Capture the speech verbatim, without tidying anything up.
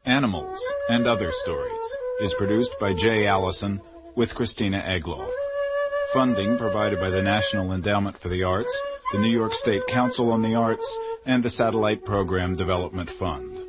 Animals and Other Stories is produced by Jay Allison with Christina Egloff. Funding provided by the National Endowment for the Arts, the New York State Council on the Arts, and the Satellite Program Development Fund.